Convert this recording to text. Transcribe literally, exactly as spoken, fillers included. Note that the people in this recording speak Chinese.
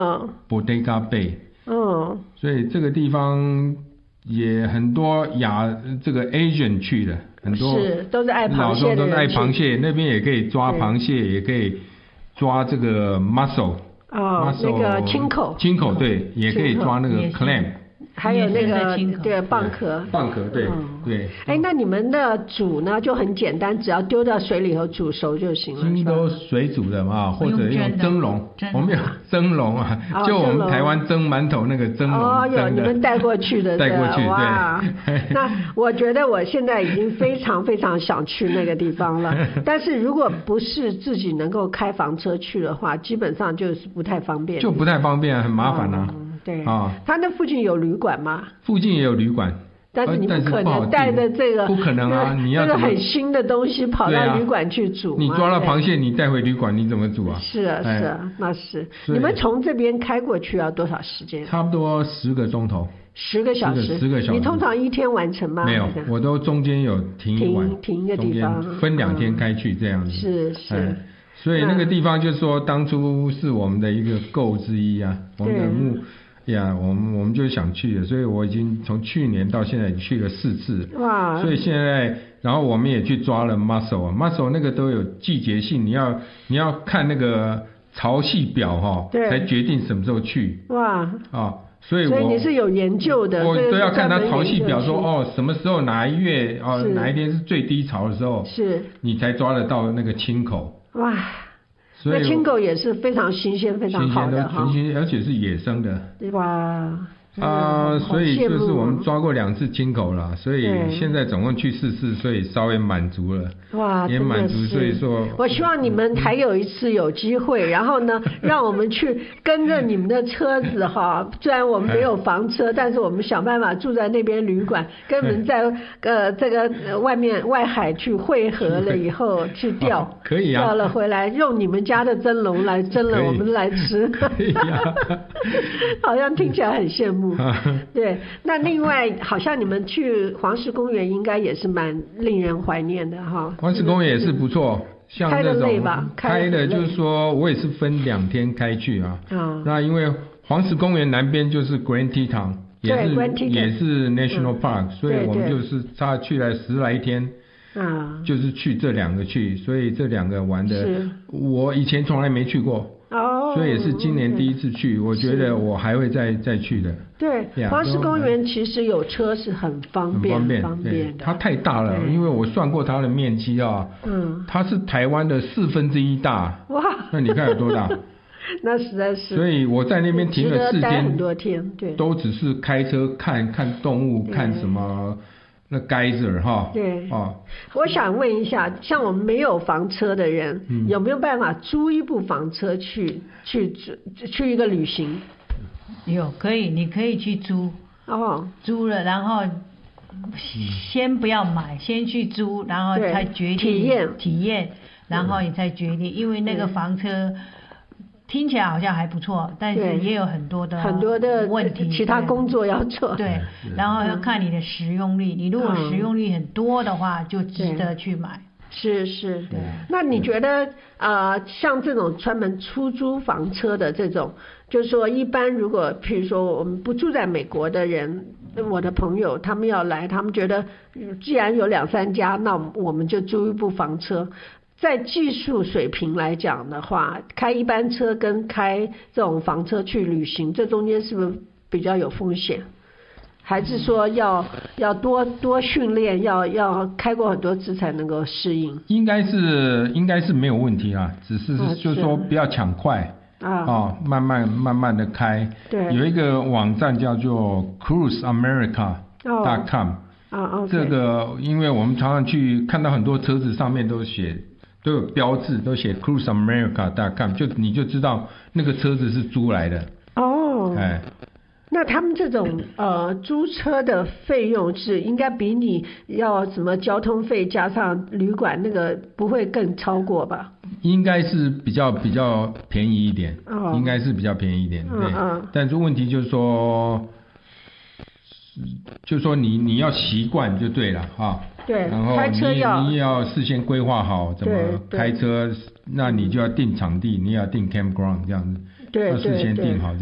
嗯 Bodega Bay， 嗯， 所以这个地方也很多亚这个 Asian 去的，很多是都是爱螃老蟹的人中都是爱去螃蟹，那边也可以抓螃蟹，也可以抓这个 mussel， 哦，那个青口， 青口对，也可以抓那个 clam。 还有那个青口对蚌壳， 蚌壳对、 嗯、 对。 哎，那你们的煮呢就很简单，只要丢到水里头煮熟就行了。 金都水煮的嘛，或者用蒸笼，我们有蒸笼啊， 哦、 就我们台湾蒸馒头那个蒸笼。 哦，有你们带过去的， 带过去哇对。 那我觉得我现在已经非常非常想去那个地方了，但是如果不是自己能够开房车去的话，基本上就是不太方便。 就不太方便，很麻烦啊。 嗯对啊， 他那附近有旅馆吗？ 附近也有旅馆， 但是你不可能带着这个， 不可能啊！你要这个很新的东西跑到旅馆去煮、啊。 你抓了螃蟹，你带回旅馆，你怎么煮啊？ 是啊，是啊，那是。你们从这边开过去要多少时间？ 差不多十个钟头。 十个小时。 十个小时。 你通常一天完成吗？ 没有，我都中间有停一晚， 停停一个地方， 分两天开去这样子。 是是。 哎所以那个地方就是说，当初是我们的一个 goal 之一啊，我们的目。呀，我们我们就想去的，所以我已经从去年到现在去了四次。哇！所以现在，然后我们也去抓了 mussel 啊 ，mussel 那个都有季节性，你要你要看那个潮汐表哈、哦，才决定什么时候去。哇！啊，所以我所以你是有研究的， 我都要看它潮汐表说，说哦什么时候哪一月哦哪一天是最低潮的时候，是，你才抓得到那个青口。哇！ 那青狗也是非常新鲜、非常好的哈， 新鲜而且是野生的。 哇！ 啊、呃，所以就是我们抓过两次青口了，所以现在总共去四次，所以稍微满足了。哇，也满足，所以说。 我希望你们还有一次有机会，然后呢，让我们去跟着你们的车子哈。虽然我们没有房车，但是我们想办法住在那边旅馆，跟你们在呃这个外面外海去汇合了以后去钓， 哦、可以啊， 钓了回来用你们家的蒸笼来蒸了，我们来吃。可以啊，好像听起来很羡慕。对，那另外好像你们去黄石公园应该也是蛮令人怀念的哈。 黄石公园也是不错，像那种开的就是说我也是分两天开去啊。嗯、那因为黄石公园南边就是 Grand Teton， 也是也是 National Park，、嗯、所以我们就是他去了十来天。啊，就是去这两个去，所以这两个玩的，我以前从来没去过。哦，所以也是今年第一次去，我觉得我还会再再去的。 对，黄石公园其实有车是很方便， 很方便， 方便的。 它太大了，因为我算过它的面积啊，嗯，它是台湾的四分之一大。哇，那你看有多大？ 那实在是。 所以我在那边停了四天， 很多天，对， 都只是开车看看动物，看什么。那该字哈， 对，哦，我想问一下，像我们没有房车的人，嗯、有没有办法租一部房车去去去一个旅行？ 有，可以，你可以去租，哦，租了，然后先不要买，先去租，然后才决定体验体验，然后你才决定，因为那个房车。听起来好像还不错，但是也有很多的很多的问题， 其他工作要做。 对，然后要看你的使用率，你如果使用率很多的话，就值得去买。 是是，那你觉得呃，像这种专门出租房车的这种，就是说一般如果譬如说我们不住在美国的人，我的朋友他们要来，他们觉得既然有两三家，那我们就租一部房车。在技术水平来讲的话，开一般车跟开这种房车去旅行，这中间是不是比较有风险？还是说要要多多训练，要要开过很多次才能够适应？ 应该是应该是没有问题啦，只是就是说不要抢快啊、哦，慢慢慢慢的开。对，有一个网站叫做 cruise america dot com， 啊，这个因为我们常常去看到很多车子上面都写。都有标志，都写 cruise america dot com， 就你就知道那个车子是租来的。哦，哎， 那他们这种呃租车的费用是应该比你要什么交通费加上旅馆那个不会更超过吧？ 应该是比较比较便宜一点，哦、应该是比较便宜一点，对。嗯嗯、但是问题就是说，就是说你你要习惯就对了哈。 对， 然后你你也要事先规划好怎么开车，那你就要定场地，你也要定 campground 这样子， 对， 要事先订好。